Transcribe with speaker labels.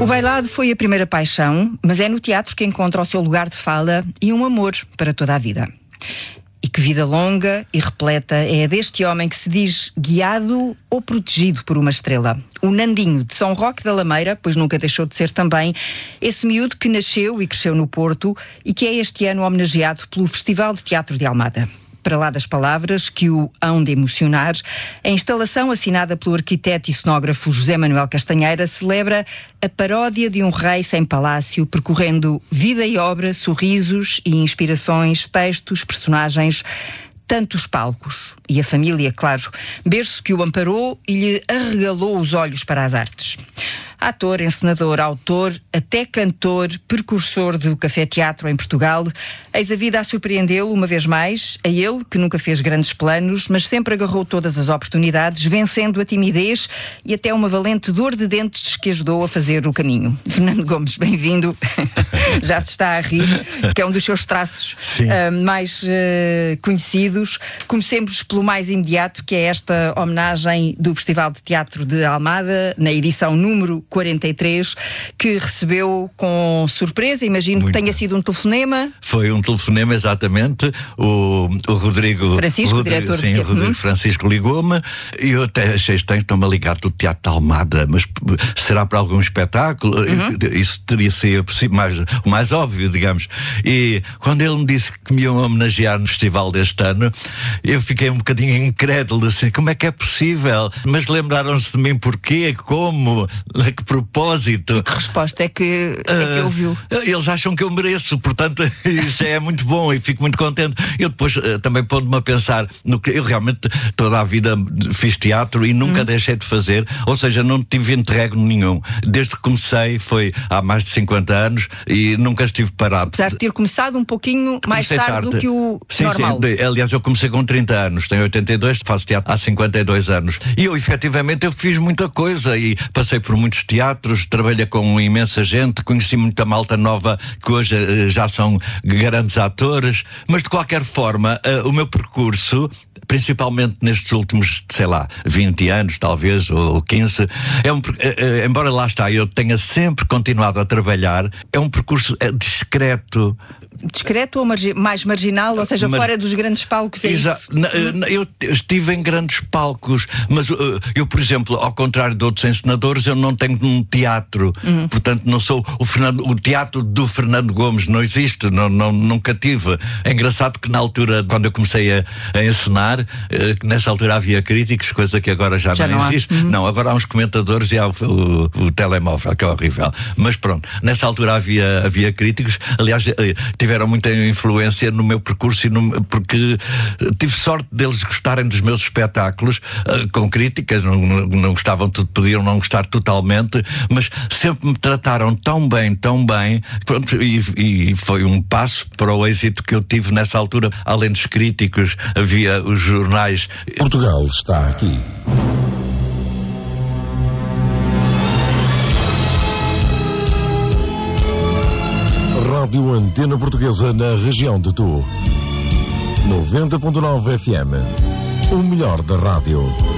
Speaker 1: O bailado foi a primeira paixão, mas é no teatro que encontra o seu lugar de fala e um amor para toda a vida. E que vida longa e repleta é a deste homem que se diz guiado ou protegido por uma estrela. O Nandinho de São Roque da Lameira, pois nunca deixou de ser também, esse miúdo que nasceu e cresceu no Porto e que é este ano homenageado pelo Festival de Teatro de Almada. Para lá das palavras que o hão de emocionar, a instalação assinada pelo arquiteto e cenógrafo José Manuel Castanheira celebra a paródia de um rei sem palácio, percorrendo vida e obra, sorrisos e inspirações, textos, personagens, tantos palcos. E a família, claro, berço que o amparou e lhe arregalou os olhos para as artes. Ator, encenador, autor, até cantor, precursor do café-teatro em Portugal, eis a vida a surpreendê-lo uma vez mais, a ele, que nunca fez grandes planos, mas sempre agarrou todas as oportunidades, vencendo a timidez e até uma valente dor de dentes que ajudou a fazer o caminho. Fernando Gomes, bem-vindo. Já se está a rir, que é um dos seus traços mais conhecidos. Comecemos pelo mais imediato, que é esta homenagem do Festival de Teatro de Almada, na edição número 43, que recebeu com surpresa, imagino que tenha sido um telefonema.
Speaker 2: Foi um telefonema, exatamente. O Rodrigo
Speaker 1: Francisco, diretor
Speaker 2: sim, o Rodrigo Francisco ligou-me e eu até achei estranho, estão-me a ligar do Teatro de Almada, mas será para algum espetáculo? Isso teria sido o mais óbvio, digamos. E quando ele me disse que me iam homenagear no festival deste ano, eu fiquei um bocadinho incrédulo, assim, como é que é possível? Mas lembraram-se de mim porquê, como, a que propósito?
Speaker 1: E que resposta é que ouviu?
Speaker 2: Eles acham que eu mereço, portanto isso é muito bom e fico muito contente. Eu depois também pondo-me a pensar no que eu realmente toda a vida fiz teatro e nunca deixei de fazer, ou seja, não tive interregno nenhum. Desde que comecei foi há mais de 50 anos e nunca estive parado.
Speaker 1: Apesar de ter começado um pouquinho mais tarde do que o normal.
Speaker 2: Sim, aliás eu comecei com 30 anos, tenho 82, faço teatro há 52 anos. E eu efetivamente eu fiz muita coisa e passei por muitos teatros, trabalhei com imensa gente, conheci muita malta nova que hoje já são grandes atores, mas de qualquer forma o meu percurso, principalmente nestes últimos, 20 anos talvez, ou 15, embora lá está, eu tenha sempre continuado a trabalhar, é um percurso discreto.
Speaker 1: Discreto ou mais marginal, ou seja, fora dos grandes palcos, é isso?
Speaker 2: Eu estive em grandes palcos, mas eu, por exemplo, ao contrário de outros encenadores, eu não tenho um teatro, portanto não sou o teatro do Fernando Gomes, não existe, nunca tive. É engraçado que na altura, quando eu comecei a encenar, que nessa altura havia críticos, coisa que agora já não existe. Não, agora há uns comentadores e há o telemóvel, que é horrível. Mas pronto, nessa altura havia críticos, aliás, tiveram muita influência no meu percurso porque tive sorte deles gostarem dos meus espetáculos, com críticas, não gostavam, podiam não gostar totalmente, mas sempre me trataram tão bem, pronto, e foi um passo para o êxito que eu tive nessa altura. Além dos críticos, havia os jornais.
Speaker 3: Portugal está aqui. Rádio Antena Portuguesa na região de Tu. 90.9 FM. O melhor da rádio.